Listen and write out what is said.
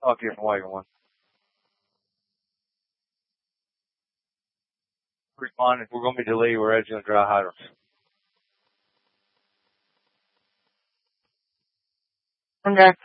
Talk to you from Wagon 1. Responding. We're going to be delayed. We're edging the dry hydrants. Okay.